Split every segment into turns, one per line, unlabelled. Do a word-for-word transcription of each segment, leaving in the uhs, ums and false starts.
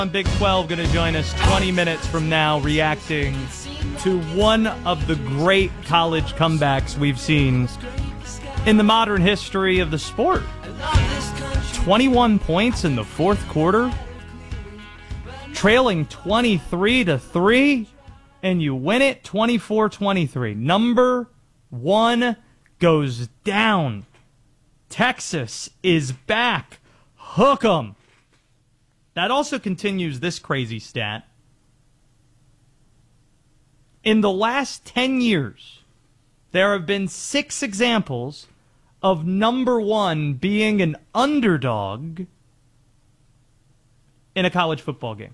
On Big twelve going to join us twenty minutes from now, reacting to one of the great college comebacks we've seen in the modern history of the sport. twenty-one points in the fourth quarter, trailing twenty-three to three, and you win it twenty-four twenty-three. Number one goes down. Texas is back. Hook 'em. That also continues this crazy stat. In the last ten years, there have been six examples of number one being an underdog in a college football game.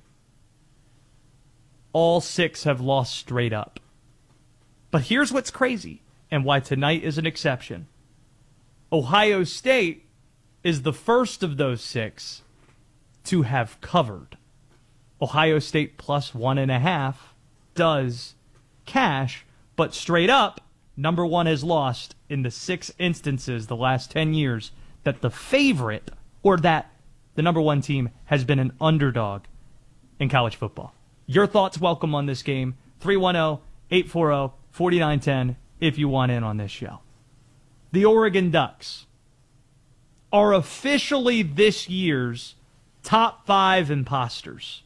All six have lost straight up. But here's what's crazy, and why tonight is an exception. Ohio State is the first of those six to have covered. Ohio State plus one and a half does cash, but straight up, number one has lost in the six instances the last ten years that the favorite, or that the number one team has been an underdog in college football. Your thoughts welcome on this game. three one zero, eight four zero, four nine one zero if you want in on this show. The Oregon Ducks are officially this year's top five imposters.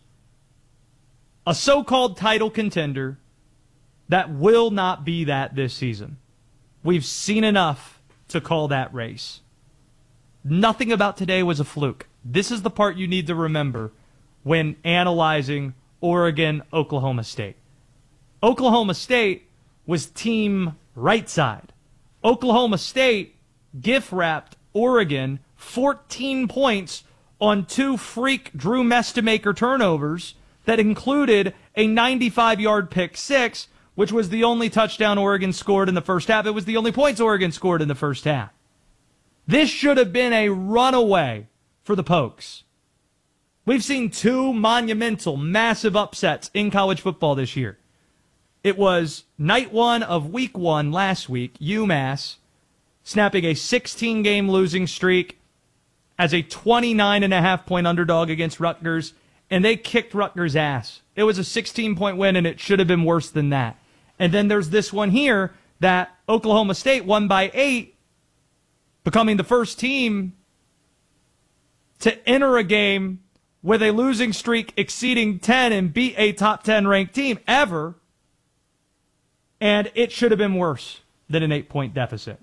A so-called title contender that will not be that this season. We've seen enough to call that race. Nothing about today was a fluke. This is the part you need to remember when analyzing Oregon, Oklahoma State. Oklahoma State was team right side. Oklahoma State gift-wrapped Oregon fourteen points on two freak Drew Mestemaker turnovers that included a ninety-five-yard pick six, which was the only touchdown Oregon scored in the first half. It was the only points Oregon scored in the first half. This should have been a runaway for the Pokes. We've seen two monumental, massive upsets in college football this year. It was night one of week one last week, UMass snapping a sixteen-game losing streak as a twenty-nine and a half point underdog against Rutgers, and they kicked Rutgers' ass. It was a sixteen-point win, and it should have been worse than that. And then there's this one here that Oklahoma State won by eight, becoming the first team to enter a game with a losing streak exceeding ten and beat a top ten ranked team ever. And it should have been worse than an eight-point deficit.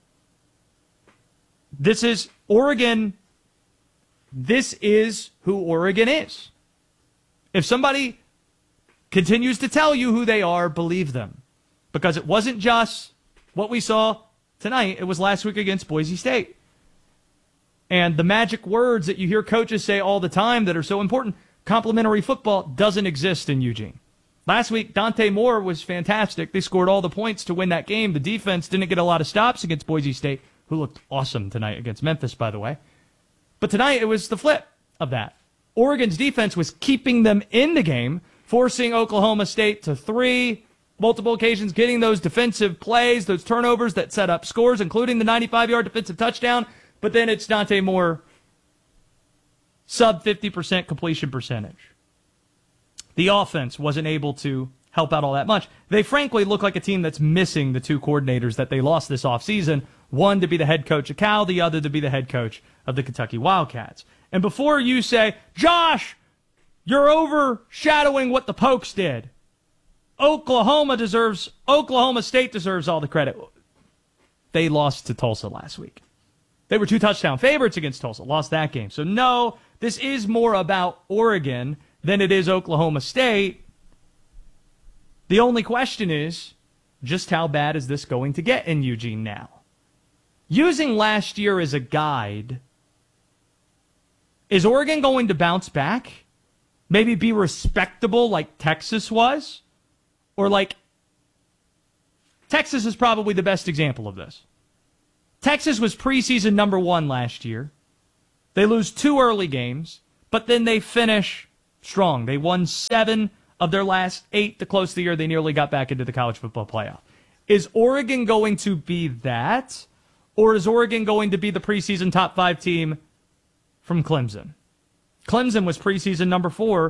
This is Oregon. This is who Oregon is. If somebody continues to tell you who they are, believe them. Because it wasn't just what we saw tonight. It was last week against Boise State. And the magic words that you hear coaches say all the time that are so important, complimentary football, doesn't exist in Eugene. Last week, Dante Moore was fantastic. They scored all the points to win that game. The defense didn't get a lot of stops against Boise State, who looked awesome tonight against Memphis, by the way. But tonight, it was the flip of that. Oregon's defense was keeping them in the game, forcing Oklahoma State to three, multiple occasions, getting those defensive plays, those turnovers that set up scores, including the ninety-five-yard defensive touchdown. But then it's Dante Moore, sub fifty percent completion percentage. The offense wasn't able to help out all that much. They frankly look like a team that's missing the two coordinators that they lost this offseason, one to be the head coach of Cal, the other to be the head coach of the Kentucky Wildcats. And before you say, Josh, you're overshadowing what the Pokes did. Oklahoma deserves, Oklahoma State deserves all the credit. They lost to Tulsa last week. They were two touchdown favorites against Tulsa, lost that game. So no, this is more about Oregon than it is Oklahoma State. The only question is, just how bad is this going to get in Eugene now? Using last year as a guide, is Oregon going to bounce back? Maybe be respectable like Texas was? Or like, Texas is probably the best example of this. Texas was preseason number one last year. They lose two early games, but then they finish strong. They won seven of their last eight to close the year. They nearly got back into the college football playoff. Is Oregon going to be that? Or is Oregon going to be the preseason top five team from Clemson? Clemson was preseason number four,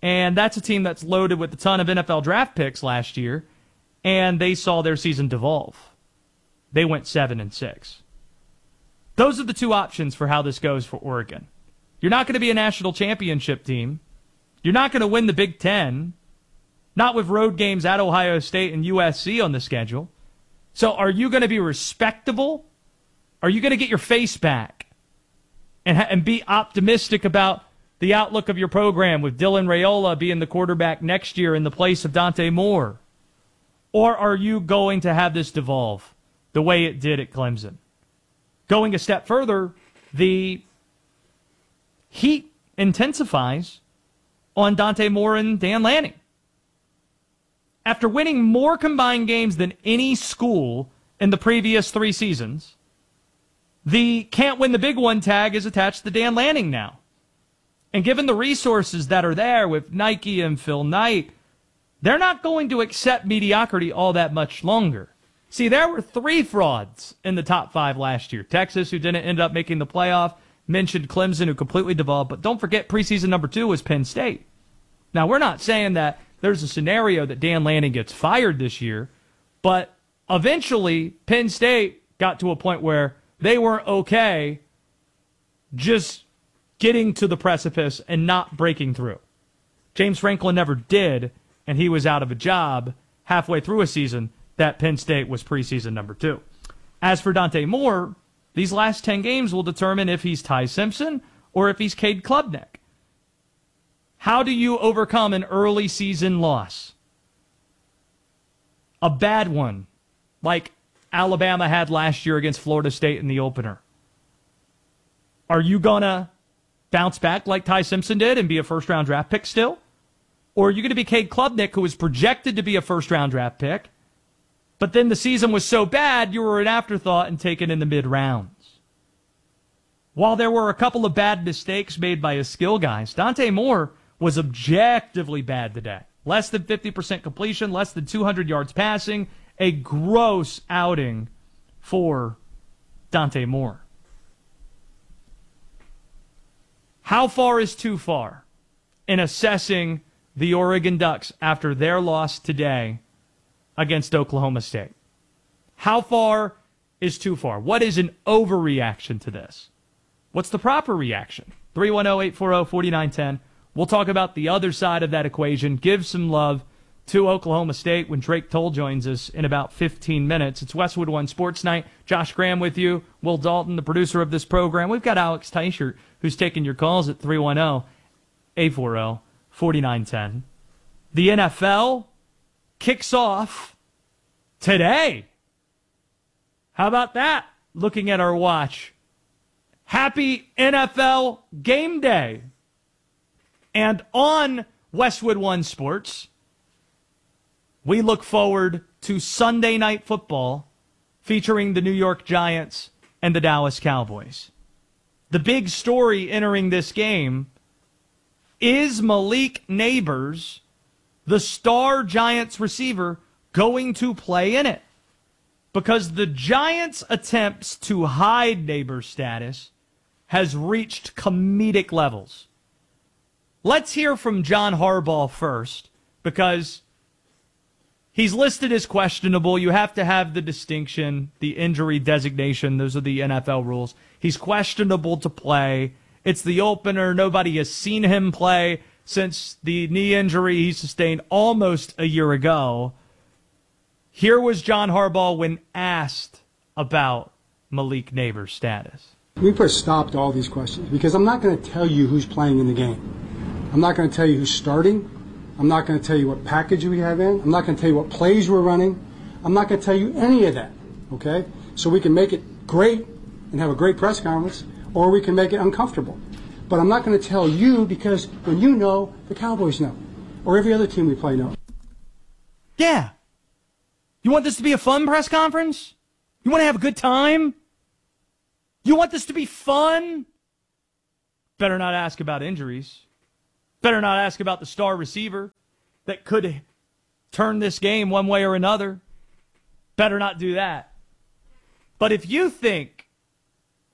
And that's a team that's loaded with a ton of N F L draft picks last year, and they saw their season devolve. They went seven and six. Those are the two options for how this goes for Oregon. You're not going to be a national championship team. You're not going to win the Big Ten. Not with road games at Ohio State and U S C on the schedule. So are you going to be respectable? Are you going to get your face back and, ha- and be optimistic about the outlook of your program with Dylan Raiola being the quarterback next year in the place of Dante Moore? Or are you going to have this devolve the way it did at Clemson? Going a step further, the heat intensifies on Dante Moore and Dan Lanning. After winning more combined games than any school in the previous three seasons, the can't win the big one tag is attached to Dan Lanning now. And given the resources that are there with Nike and Phil Knight, they're not going to accept mediocrity all that much longer. See, there were three frauds in the top five last year. Texas, who didn't end up making the playoff, mentioned Clemson, who completely devolved, but don't forget preseason number two was Penn State. Now, we're not saying that there's a scenario that Dan Lanning gets fired this year, but eventually Penn State got to a point where they weren't okay just getting to the precipice and not breaking through. James Franklin never did, and he was out of a job halfway through a season that Penn State was preseason number two. As for Dante Moore, these last ten games will determine if he's Ty Simpson or if he's Cade Klubnik. How do you overcome an early season loss? A bad one, like Alabama had last year against Florida State in the opener. Are you going to bounce back like Ty Simpson did and be a first-round draft pick still? Or are you going to be Cade Klubnik, who was projected to be a first-round draft pick, but then the season was so bad you were an afterthought and taken in the mid-rounds? While there were a couple of bad mistakes made by his skill guys, Dante Moore was objectively bad today. Less than fifty percent completion, less than two hundred yards passing. A gross outing for Dante Moore. How far is too far in assessing the Oregon Ducks after their loss today against Oklahoma State? How far is too far? What is an overreaction to this? What's the proper reaction? three one zero, eight four zero, four nine one zero. We'll talk about the other side of that equation. Give some love to Oklahoma State when Drake Toll joins us in about fifteen minutes. It's Westwood One Sports Night. Josh Graham with you. Will Dalton, the producer of this program. We've got Alex Teichert, who's taking your calls at three one zero, eight four zero, four nine one zero. The N F L kicks off today. How about that? Looking at our watch. Happy N F L game day. And on Westwood One Sports, we look forward to Sunday Night Football featuring the New York Giants and the Dallas Cowboys. The big story entering this game is Malik Nabers, the star Giants receiver, going to play in it? Because the Giants' attempts to hide Nabers' status has reached comedic levels. Let's hear from John Harbaugh first, because he's listed as questionable. You have to have the distinction, the injury designation. Those are the N F L rules. He's questionable to play. It's the opener. Nobody has seen him play since the knee injury he sustained almost a year ago. Here was John Harbaugh when asked about Malik Nabers' status.
Let me put a stop to all these questions, because I'm not going to tell you who's playing in the game. I'm not going to tell you who's starting. I'm not going to tell you what package we have in. I'm not going to tell you what plays we're running. I'm not going to tell you any of that, okay? So we can make it great and have a great press conference, or we can make it uncomfortable. But I'm not going to tell you, because when you know, the Cowboys know, or every other team we play knows.
Yeah. You want this to be a fun press conference? You want to have a good time? You want this to be fun? Better not ask about injuries. Better not ask about the star receiver that could turn this game one way or another. Better not do that. But if you think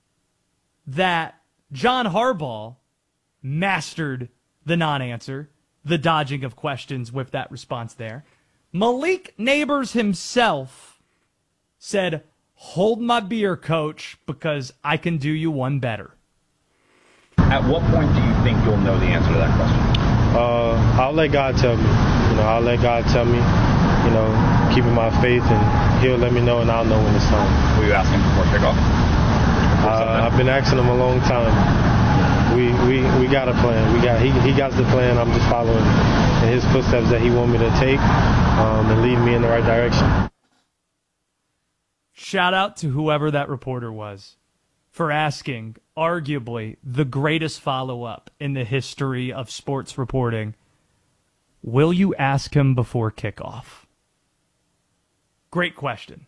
that John Harbaugh mastered the non-answer, the dodging of questions with that response there. Malik Neighbors himself said, "Hold my beer, coach, because I can do you one better."
At what point do you think you'll know the answer to that question?
Uh, I'll let God tell me. You know, I'll let God tell me. You know, keeping my faith, and He'll let me know, and I'll know when it's time.
Will you ask him before kickoff?
Uh, I've been asking him a long time. We we we got a plan. We got he he got the plan. I'm just following in his footsteps that he want me to take, um, and lead me in the right direction.
Shout out to whoever that reporter was for asking arguably the greatest follow-up in the history of sports reporting. Will you ask him before kickoff? Great question.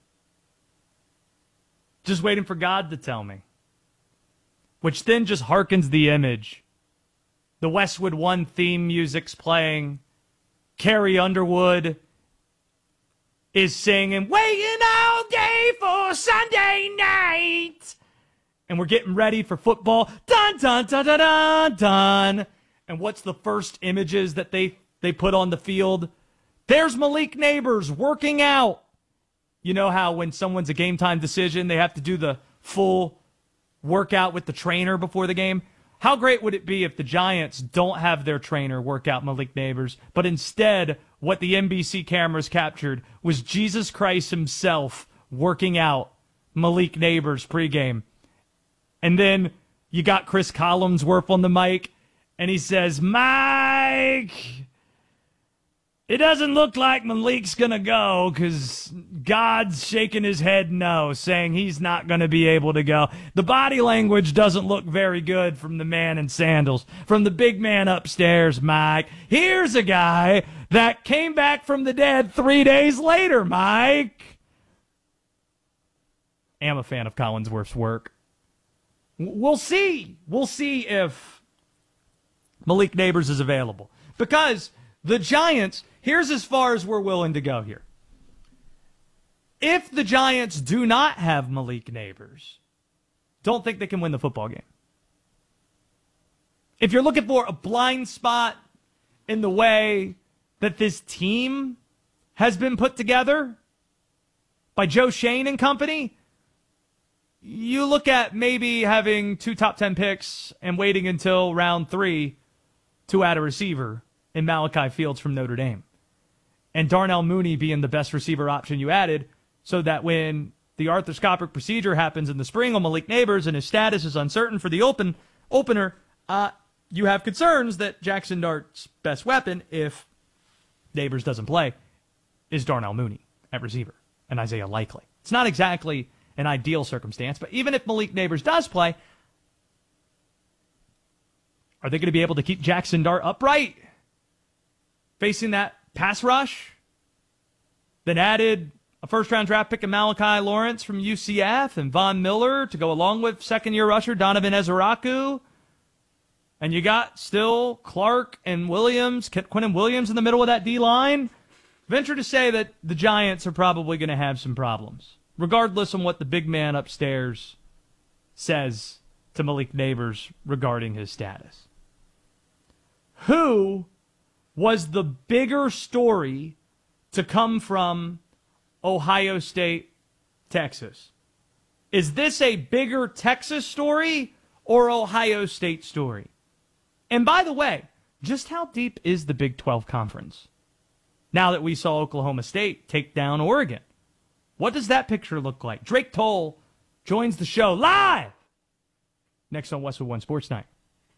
Just waiting for God to tell me. Which then just harkens the image. The Westwood One theme music's playing. Carrie Underwood is singing, "Waiting all day for Sunday night." And we're getting ready for football. Dun, dun, dun, dun, dun, dun. And what's the first images that they, they put on the field? There's Malik Neighbors working out. You know how when someone's a game time decision, they have to do the full workout with the trainer before the game? How great would it be if the Giants don't have their trainer work out Malik Neighbors, but instead what the N B C cameras captured was Jesus Christ himself working out Malik Neighbors pregame. And then you got Chris Collinsworth on the mic, and he says, "Mike, it doesn't look like Malik's going to go because God's shaking his head no, saying he's not going to be able to go. The body language doesn't look very good from the man in sandals, from the big man upstairs, Mike. Here's a guy that came back from the dead three days later, Mike." I'm a fan of Collinsworth's work. We'll see. We'll see if Malik Neighbors is available. Because the Giants, here's as far as we're willing to go here. If the Giants do not have Malik Neighbors, don't think they can win the football game. If you're looking for a blind spot in the way that this team has been put together by Joe Schoen and company, you look at maybe having two top ten picks and waiting until round three to add a receiver in Malachi Fields from Notre Dame. And Darnell Mooney being the best receiver option you added so that when the arthroscopic procedure happens in the spring on Malik Neighbors and his status is uncertain for the open opener, uh, you have concerns that Jackson Dart's best weapon, if Neighbors doesn't play, is Darnell Mooney at receiver and Isaiah Likely. It's not exactly an ideal circumstance, but even if Malik Neighbors does play, are they going to be able to keep Jackson Dart upright facing that pass rush? Then added a first-round draft pick of Malachi Lawrence from U C F and Von Miller to go along with second-year rusher Donovan Ezeraku. And you got still Clark and Williams, Quinnen Williams in the middle of that D-line. Venture to say that the Giants are probably going to have some problems, regardless of what the big man upstairs says to Malik Neighbors regarding his status. Who was the bigger story to come from Ohio State, Texas? Is this a bigger Texas story or Ohio State story? And by the way, just how deep is the Big twelve Conference? Now that we saw Oklahoma State take down Oregon, what does that picture look like? Drake Toll joins the show live next on Westwood One Sports Night.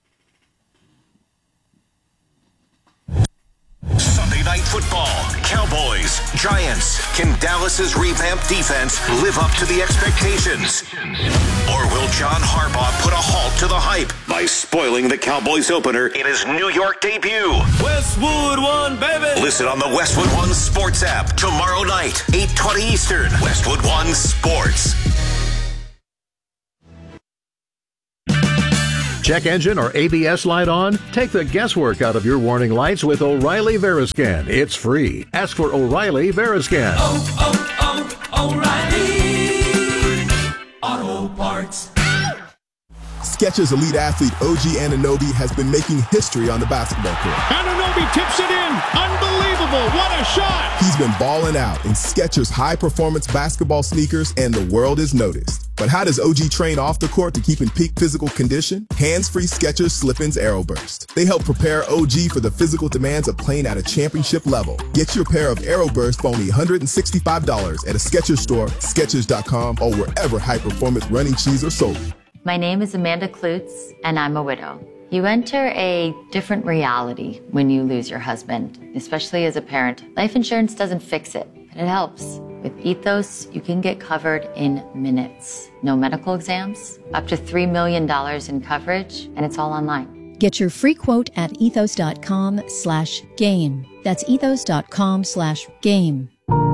Sunday Night Football, Cowboys, Giants. Can Dallas's revamped defense live up to the expectations? Or will John Harbaugh put a halt to the hype by spoiling the Cowboys opener in his New York debut?
Westwood One, baby!
Listen on the Westwood One Sports app tomorrow night, eight twenty Eastern. Westwood One Sports.
Check engine or A B S light on? Take the guesswork out of your warning lights with O'Reilly Veriscan. It's free. Ask for O'Reilly Veriscan.
Oh, oh, oh, O'Reilly Auto Parts.
Skechers Elite Athlete O G Anunoby has been making history on the basketball court.
Anunoby tips it in. Unbelievable. What a shot.
He's been balling out in Skechers high-performance basketball sneakers, and the world has noticed. But how does O G train off the court to keep in peak physical condition? Hands-free Skechers Slip-ins AeroBurst. They help prepare O G for the physical demands of playing at a championship level. Get your pair of AeroBurst for only one hundred sixty-five dollars at a Skechers store, Skechers dot com, or wherever high-performance running shoes are sold.
My name is Amanda Klutz, and I'm a widow. You enter a different reality when you lose your husband, especially as a parent. Life insurance doesn't fix it, but it helps. With Ethos, you can get covered in minutes. No medical exams, up to three million dollars in coverage, and it's all online.
Get your free quote at ethos.com slash game. That's ethos.com slash game.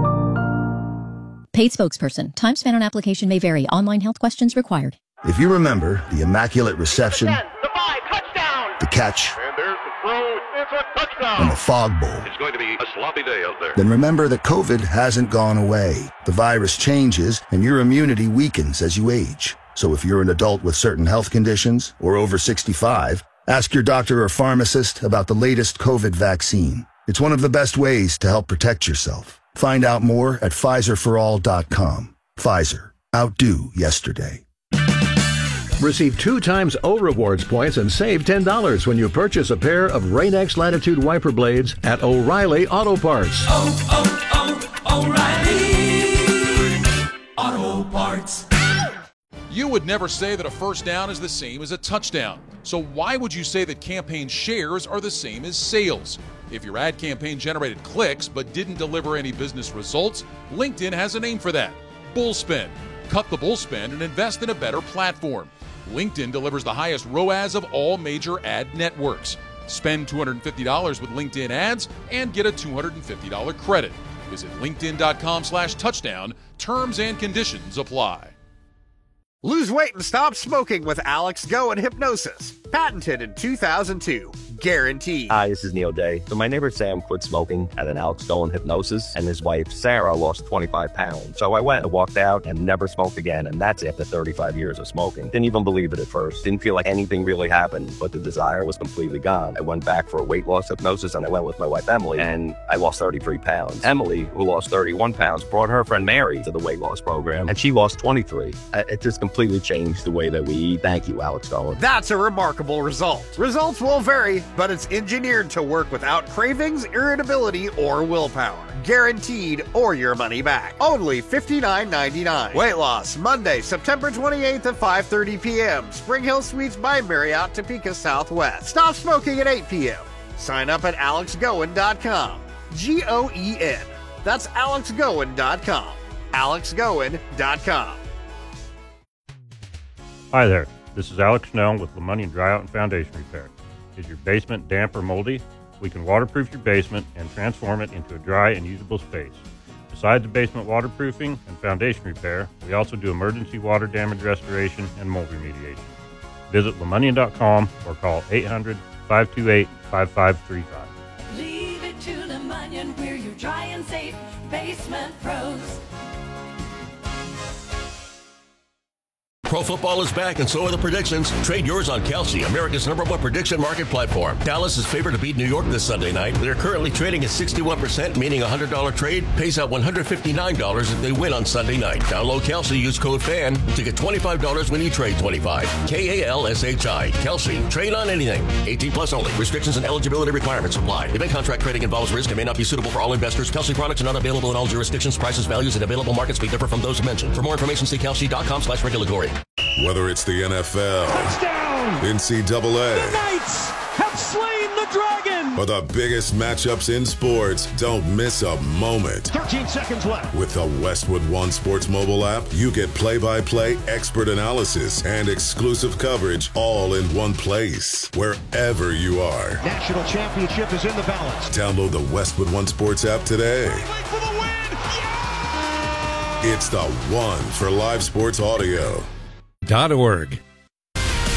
Paid spokesperson. Time spent on application may vary. Online health questions required.
If you remember the immaculate reception,
ten, the five, touchdown,
the catch,
and there's the throw, it's a touchdown,
and the fog bowl,
it's going to be a sloppy day out there.
Then remember that COVID hasn't gone away. The virus changes, and your immunity weakens as you age. So if you're an adult with certain health conditions or over sixty-five, ask your doctor or pharmacist about the latest COVID vaccine. It's one of the best ways to help protect yourself. Find out more at Pfizer for all dot com. Pfizer. Outdo yesterday.
Receive two times O Rewards points and save ten dollars when you purchase a pair of Rain-X Latitude wiper blades at O'Reilly Auto Parts.
Oh, oh, oh, O'Reilly Auto Parts.
You would never say that a first down is the same as a touchdown. So why would you say that campaign shares are the same as sales? If your ad campaign generated clicks but didn't deliver any business results, LinkedIn has a name for that: bullspend. Cut the bullspend and invest in a better platform. LinkedIn delivers the highest R O A S of all major ad networks. Spend two hundred fifty dollars with LinkedIn ads and get a two hundred fifty dollars credit. Visit linkedin.com slash touchdown. Terms and conditions apply.
Lose weight and stop smoking with Alex Go and Hypnosis. Patented in two thousand two. Guaranteed.
Hi, this is Neil Day. So my neighbor Sam quit smoking at an Alex Go and Hypnosis, and his wife Sarah lost twenty-five pounds. So I went and walked out and never smoked again, and that's after thirty-five years of smoking. Didn't even believe it at first. Didn't feel like anything really happened, but the desire was completely gone. I went back for a weight loss hypnosis, and I went with my wife Emily, and I lost thirty-three pounds. Emily, who lost thirty-one pounds, brought her friend Mary to the weight loss program, and she lost twenty-three. It just completely changed the way that we eat. Thank you, Alex Go.
That's a remarkable result. Results will vary, but it's engineered to work without cravings, irritability, or willpower. Guaranteed or your money back. Only fifty-nine ninety-nine. Weight loss, Monday, September twenty-eighth at five thirty p.m. Spring Hill Suites by Marriott, Topeka Southwest. Stop smoking at eight p.m. Sign up at alex goen dot com. G O E N. That's alex goen dot com. alex goen dot com.
Hi there, this is Alex Snell with LeMonnier Dry Out and Foundation Repair. Is your basement damp or moldy? We can waterproof your basement and transform it into a dry and usable space. Besides the basement waterproofing and foundation repair, we also do emergency water damage restoration and mold remediation. Visit lemonnier dot com or call eight hundred, five two eight, five five three five.
Leave it to LeMonnier, we're your dry and safe basement pros.
Pro football is back, and so are the predictions. Trade yours on Kelsey, America's number one prediction market platform. Dallas is favored to beat New York this Sunday night. They're currently trading at sixty-one percent, meaning a one hundred dollars trade pays out one hundred fifty-nine dollars if they win on Sunday night. Download Kelsey, use code FAN to get twenty-five dollars when you trade twenty-five dollars. K A L S H I. Kelsey. Trade on anything. eighteen plus only. Restrictions and eligibility requirements apply. Event contract trading involves risk and may not be suitable for all investors. Kelsey products are not available in all jurisdictions. Prices, values, and available markets may differ from those mentioned. For more information, see kelsey.com slash regulatory.
Whether it's the N F L,
touchdown,
N C double A,
the Knights have slain the dragon,
or the biggest matchups in sports, don't miss a moment.
thirteen seconds left.
With the Westwood One Sports mobile app, you get play-by-play expert analysis and exclusive coverage all in one place, wherever you are.
National championship is in the balance.
Download the Westwood One Sports app today.
For the win. Yeah!
It's the one for live sports audio.
Dot org.